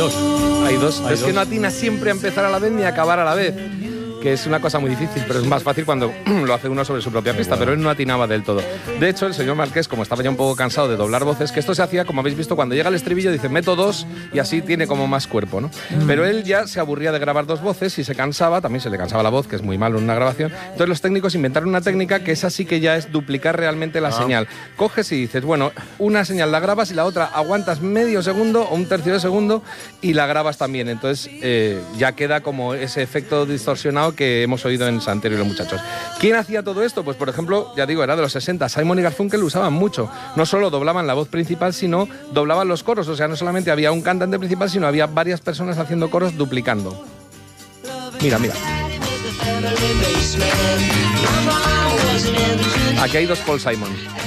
dos. Hay dos. Es que no atina siempre a empezar a la vez ni a acabar a la vez, que es una cosa muy difícil, pero es más fácil cuando lo hace uno sobre su propia pista, pero él no atinaba del todo. De hecho, el señor Marqués, como estaba ya un poco cansado de doblar voces, que esto se hacía, como habéis visto, cuando llega el estribillo, dice, meto dos y así tiene como más cuerpo, ¿no? Pero él ya se aburría de grabar dos voces y se cansaba, también se le cansaba la voz, que es muy malo en una grabación. Entonces los técnicos inventaron una técnica que es así, que ya es duplicar realmente la señal. Coges y dices, bueno, una señal la grabas y la otra aguantas medio segundo o un tercio de segundo y la grabas también. Entonces ya queda como ese efecto distorsionado que hemos oído en Santero y los muchachos. ¿Quién hacía todo esto? Pues por ejemplo, ya digo, era de los 60. Simon y Garfunkel lo usaban mucho. No solo doblaban la voz principal, sino doblaban los coros. O sea, no solamente había un cantante principal, sino había varias personas haciendo coros duplicando. Mira, mira. Aquí hay dos Paul Simon.